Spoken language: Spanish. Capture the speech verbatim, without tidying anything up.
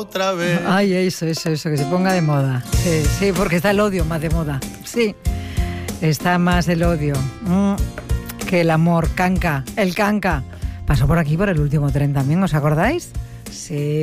otra vez. Ay, eso, eso, eso, que se ponga de moda. Sí, sí, porque está el odio más de moda. Sí, está más el odio mm, que el amor. Canca, el canca. Pasó por aquí por el último tren también, ¿os acordáis? Sí.